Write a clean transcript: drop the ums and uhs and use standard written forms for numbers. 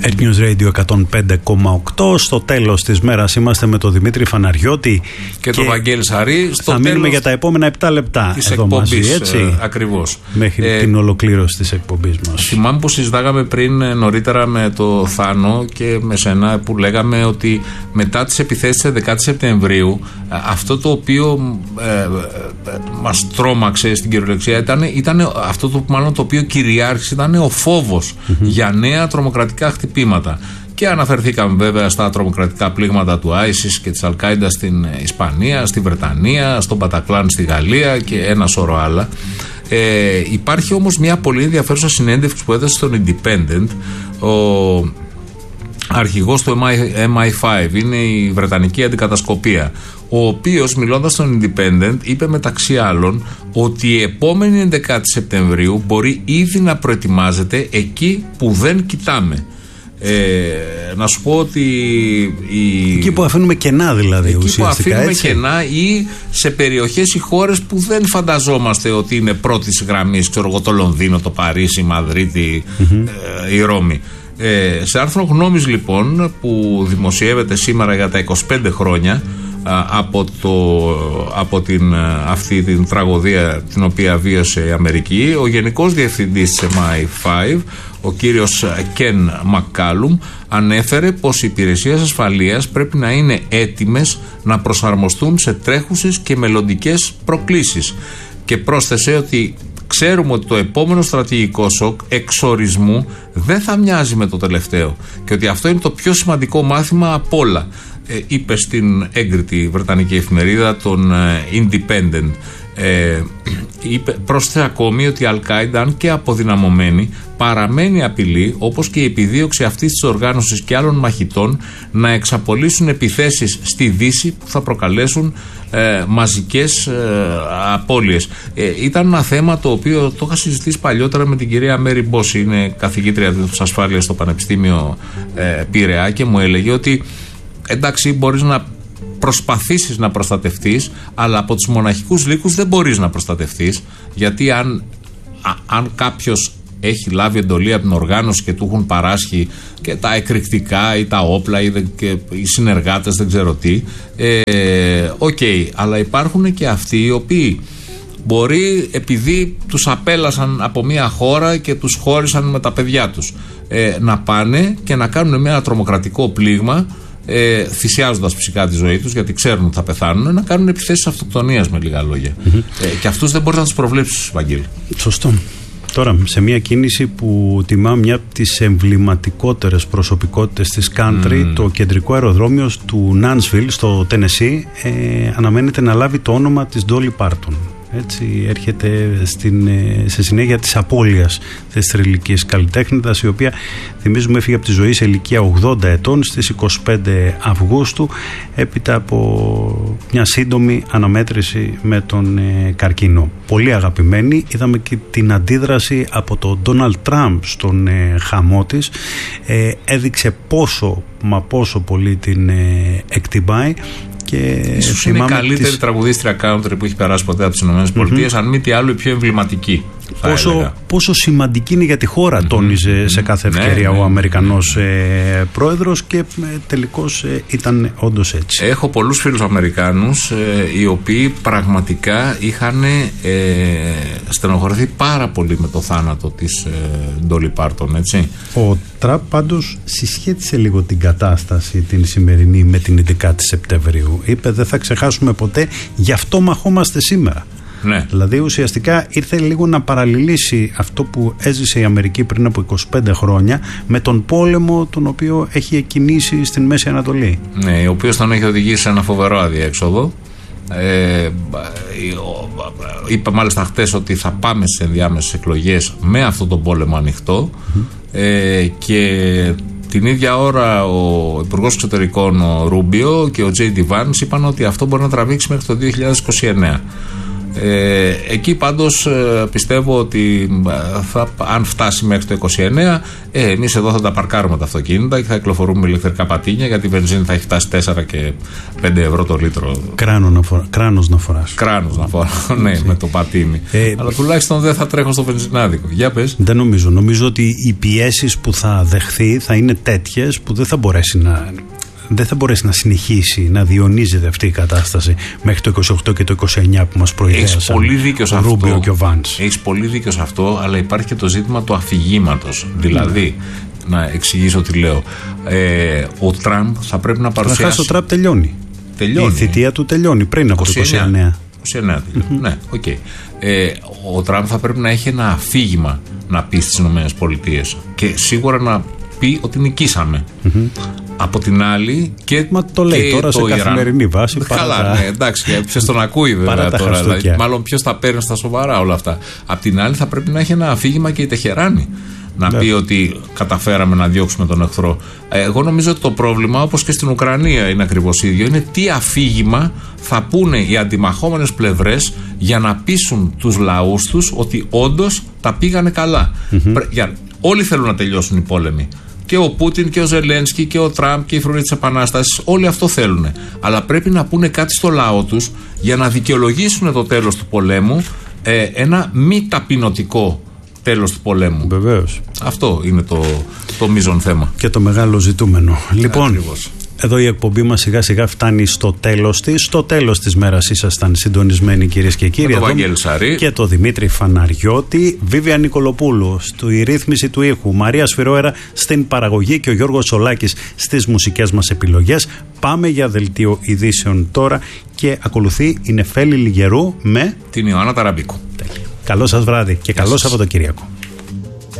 News Radio 105,8. Στο τέλος της μέρας είμαστε με τον Δημήτρη Φαναριώτη και τον Βαγγέλη Σαρή. Θα μείνουμε για τα επόμενα 7 λεπτά της εδώ εκπομπής, μαζί, έτσι. Ακριβώς. Μέχρι την ολοκλήρωση της εκπομπής μας. Θυμάμαι που συζητάγαμε πριν νωρίτερα με το Θάνο και με σένα που λέγαμε ότι μετά τις επιθέσεις της 11 Σεπτεμβρίου αυτό το οποίο μας τρόμαξε στην κυριολεξία ήταν αυτό το οποίο κυριάρχησε, ήταν ο φόβος για νέα τρομοκρατικά χτυπήματα. Και αναφερθήκαμε βέβαια στα τρομοκρατικά πλήγματα του ISIS και της Αλ-Κάιντα στην Ισπανία, στη Βρετανία, στον Πατακλάν στη Γαλλία και ένα σώρο άλλα. Υπάρχει όμως μια πολύ ενδιαφέρουσα συνέντευξη που έδωσε στον Independent ο αρχηγός του MI5, είναι η Βρετανική Αντικατασκοπία, ο οποίος μιλώντας στον Independent είπε μεταξύ άλλων ότι η επόμενη 11η Σεπτεμβρίου μπορεί ήδη να προετοιμάζεται εκεί που δεν κοιτάμε. Να σου πω ότι εκεί που αφήνουμε κενά, δηλαδή, εκεί ουσιαστικά, που αφήνουμε έτσι, κενά, ή σε περιοχές ή χώρες που δεν φανταζόμαστε ότι είναι πρώτης γραμμής, ξέρω εγώ, το Λονδίνο, το Παρίσι, η Μαδρίτη, η Ρώμη. Σε άρθρο γνώμης λοιπόν που δημοσιεύεται σήμερα για τα 25 χρόνια από αυτή την τραγωδία την οποία βίωσε η Αμερική, ο Γενικός Διευθυντής της MI5, ο κύριος Κεν Μακκάλουμ, ανέφερε πως οι υπηρεσίες ασφαλείας πρέπει να είναι έτοιμες να προσαρμοστούν σε τρέχουσες και μελλοντικές προκλήσεις, και πρόσθεσε ότι ξέρουμε ότι το επόμενο στρατηγικό σοκ εξορισμού δεν θα μοιάζει με το τελευταίο και ότι αυτό είναι το πιο σημαντικό μάθημα απ' όλα, είπε στην έγκριτη βρετανική εφημερίδα των Independent. Πρόσθεσε ακόμη ότι η Αλ-Κάιντα, αν και αποδυναμωμένη, παραμένει απειλή, όπως και η επιδίωξη αυτής της οργάνωσης και άλλων μαχητών να εξαπολύσουν επιθέσεις στη Δύση που θα προκαλέσουν μαζικές απώλειες. Ήταν ένα θέμα το οποίο το είχα συζητήσει παλιότερα με την κυρία Μέρι Μπόση, είναι καθηγήτρια της ασφάλειας στο Πανεπιστήμιο Πειραιά, και μου έλεγε ότι εντάξει, μπορείς να προσπαθήσεις να προστατευτείς, αλλά από τους μοναχικούς λύκους δεν μπορείς να προστατευτείς, γιατί αν κάποιος έχει λάβει εντολή από την οργάνωση και του έχουν παράσχει και τα εκρηκτικά ή τα όπλα ή οι συνεργάτες, δεν ξέρω τι, αλλά υπάρχουν και αυτοί οι οποίοι μπορεί, επειδή τους απέλασαν από μια χώρα και τους χώρισαν με τα παιδιά τους, να πάνε και να κάνουν ένα τρομοκρατικό πλήγμα, θυσιάζοντας φυσικά τη ζωή τους, γιατί ξέρουν ότι θα πεθάνουν, να κάνουν επιθέσεις αυτοκτονίας, με λίγα λόγια. Και αυτούς δεν μπορείς να τους προβλέψεις, Βαγγέλη. Σωστό. Τώρα, σε μια κίνηση που τιμά μια από τις εμβληματικότερες προσωπικότητες της country, το κεντρικό αεροδρόμιο του Νάνσβιλ στο Τενεσί αναμένεται να λάβει το όνομα της Dolly Parton. Έτσι έρχεται σε συνέχεια της απώλειας της θρυλικής καλλιτέχνητας, η οποία, θυμίζουμε, έφυγε από τη ζωή σε ηλικία 80 ετών στις 25 Αυγούστου έπειτα από μια σύντομη αναμέτρηση με τον καρκίνο. Πολύ αγαπημένη. Είδαμε και την αντίδραση από τον Ντόναλντ Τραμπ στον χαμό της. Έδειξε πόσο πολύ την εκτιμάει. Ίσως είναι η καλύτερη τραγουδίστρια country που έχει περάσει ποτέ από τις ΗΠΑ, αν μη τι άλλο η πιο εμβληματική. Πόσο σημαντική είναι για τη χώρα, τόνιζε σε κάθε ευκαιρία ο Αμερικανός πρόεδρος, και τελικώς ήταν όντως έτσι. Έχω πολλούς φίλους Αμερικάνους οι οποίοι πραγματικά είχαν στενοχωρηθεί πάρα πολύ με το θάνατο της Ντόλι Πάρτον, έτσι. Ο Τραμπ πάντως συσχέτισε λίγο την κατάσταση την σημερινή με την 11η Σεπτεμβρίου. Είπε, δεν θα ξεχάσουμε ποτέ, γι' αυτό μαχόμαστε σήμερα. Ναι. Δηλαδή ουσιαστικά ήρθε λίγο να παραλληλήσει αυτό που έζησε η Αμερική πριν από 25 χρόνια με τον πόλεμο τον οποίο έχει εκκινήσει στην Μέση Ανατολή. Ναι, ο οποίος τον έχει οδηγήσει σε ένα φοβερό αδιέξοδο. Είπα μάλιστα χτες ότι θα πάμε στις ενδιάμεσες εκλογές με αυτόν τον πόλεμο ανοιχτό, και την ίδια ώρα ο Υπουργός Εξωτερικών ο Ρούμπιο και ο Τζέι Ντι Βάνς είπαν ότι αυτό μπορεί να τραβήξει μέχρι το 2029. Εκεί πάντως πιστεύω ότι αν φτάσει μέχρι το 29, εμείς εδώ θα τα παρκάρουμε τα αυτοκίνητα και θα κυκλοφορούμε με ηλεκτρικά πατίνια, γιατί η βενζίνη θα έχει φτάσει 4 και 5 ευρώ το λίτρο. Κράνος να φοράς. Κράνος να φοράω, ναι, με το πατίνι. Αλλά τουλάχιστον δεν θα τρέχω στο βενζινάδικο. Για πες. Δεν νομίζω. Νομίζω ότι οι πιέσεις που θα δεχθεί θα είναι τέτοιες που δεν θα μπορέσει να συνεχίσει να διονύζεται αυτή η κατάσταση μέχρι το 28 και το 29 που μας προειδέασαν ο Ρούμπιο και ο Βάνς. Έχεις πολύ δίκιο σε αυτό, αλλά υπάρχει και το ζήτημα του αφηγήματος. Δηλαδή, να εξηγήσω τι λέω. Ο Τραμπ θα πρέπει να παρουσιάσει. Καταρχάς ο Τραμπ τελειώνει. Η θητεία του τελειώνει πριν από το 29. 29 ναι, οκ. Ο Τραμπ θα πρέπει να έχει ένα αφήγημα να πει στις ΗΠΑ και σίγουρα να πει ότι νικήσαμε. Από την άλλη Μα το λέει τώρα σε καθημερινή βάση. Καλά, ναι, εντάξει, ποιος τον ακούει βέβαια τώρα. Δηλαδή, μάλλον ποιος τα παίρνει στα σοβαρά όλα αυτά. Απ' την άλλη θα πρέπει να έχει ένα αφήγημα και η Τεχεράνη. Να πει ότι καταφέραμε να διώξουμε τον εχθρό. Εγώ νομίζω ότι το πρόβλημα, όπως και στην Ουκρανία είναι ακριβώς ίδιο, είναι τι αφήγημα θα πούνε οι αντιμαχόμενες πλευρές για να πείσουν τους λαούς τους ότι όντως τα πήγανε καλά. Όλοι θέλουν να τελειώσουν οι πόλεμοι. Και ο Πούτιν και ο Ζελένσκι και ο Τραμπ και οι φρουροί της Επανάστασης, όλοι αυτό θέλουν. Αλλά πρέπει να πούνε κάτι στο λαό τους για να δικαιολογήσουν το τέλος του πολέμου, ένα μη ταπεινωτικό τέλος του πολέμου. Βεβαίως. Αυτό είναι το μείζον θέμα. Και το μεγάλο ζητούμενο. Λοιπόν, εδώ η εκπομπή μας σιγά σιγά φτάνει στο τέλος της. Στο τέλος της μέρας ήσασταν συντονισμένοι, κυρίες και κύριοι. Με τον Βαγγέλη Σαρή και το Δημήτρη Φαναριώτη. Βίβια Νικολοπούλου στη ρύθμιση του ήχου. Μαρία Σφυρόερα στην παραγωγή και ο Γιώργος Σολάκης στις μουσικές μας επιλογές. Πάμε για δελτίο ειδήσεων τώρα και ακολουθεί η Νεφέλη Λιγερού με την Ιωάννα Ταραμπίκου. Καλό σας βράδυ και καλό Σαββατοκύριακο.